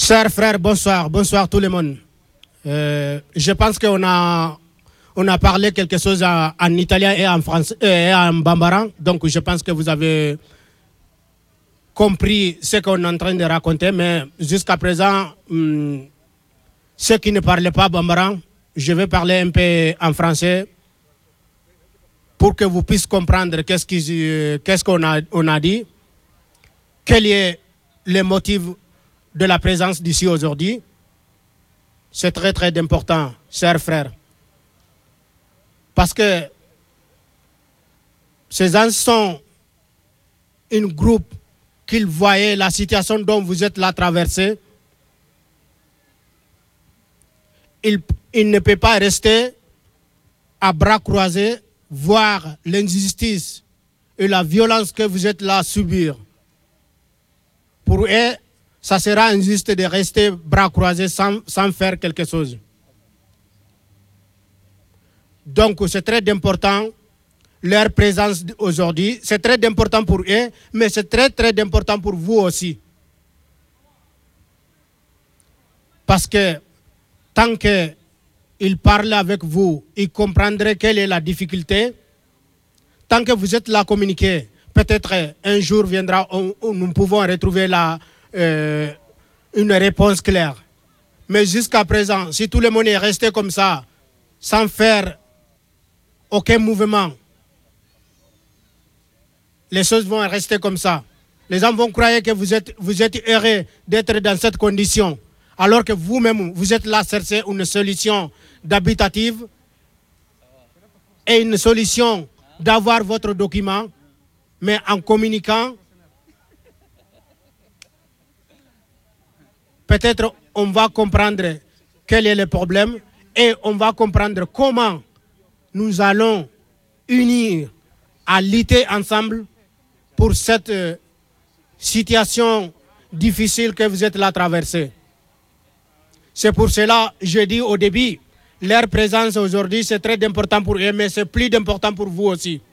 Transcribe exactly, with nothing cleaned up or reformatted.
Chers frères, bonsoir. Bonsoir tout le monde. Euh, je pense qu'on a, on a parlé quelque chose en, en italien et en français et en bambara. Donc je pense que vous avez compris ce qu'on est en train de raconter. Mais jusqu'à présent, hum, ceux qui ne parlaient pas bambara, je vais parler un peu en français pour que vous puissiez comprendre qu'est-ce qui, qu'est-ce qu'on a, on a dit, quel est le motif de la présence d'ici aujourd'hui. C'est très très important, chers frères. Parce que ces gens sont un groupe qu'ils voyaient la situation dont vous êtes là traversée. Il, il ne peut pas rester à bras croisés, voir l'injustice et la violence que vous êtes là à subir. Pour eux, ça sera injuste de rester bras croisés sans, sans faire quelque chose. Donc c'est très important leur présence aujourd'hui. C'est très important pour eux, mais c'est très très important pour vous aussi. Parce que tant qu'ils parlent avec vous, ils comprendraient quelle est la difficulté. Tant que vous êtes là à communiquer, peut-être un jour viendra où, où nous pouvons retrouver la, euh, une réponse claire. Mais jusqu'à présent, si tout le monde est resté comme ça, sans faire aucun mouvement, les choses vont rester comme ça. Les gens vont croire que vous êtes, vous êtes heureux d'être dans cette condition, alors que vous-même, vous êtes là à chercher une solution d'habitative et une solution d'avoir votre document, mais en communiquant, peut-être on va comprendre quel est le problème et on va comprendre comment nous allons unir à lutter ensemble pour cette euh, situation difficile que vous êtes là à traverser. C'est pour cela que je dis au début, leur présence aujourd'hui c'est très important pour eux, mais c'est plus important pour vous aussi.